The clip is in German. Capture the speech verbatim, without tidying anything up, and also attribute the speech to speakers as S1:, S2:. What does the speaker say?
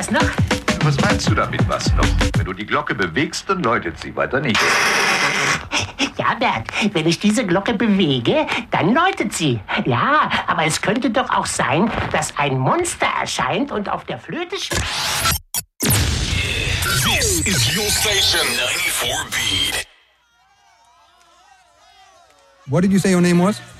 S1: Was noch?
S2: Was meinst du damit, was noch? Wenn du die Glocke bewegst, dann läutet sie, weiter nicht.
S1: Ja, Bert, wenn ich diese Glocke bewege, dann läutet sie. Ja, aber es könnte doch auch sein, dass ein Monster erscheint und auf der Flöte spielt.
S3: This is your station, ninety-four Beat.
S4: What did you say your name was?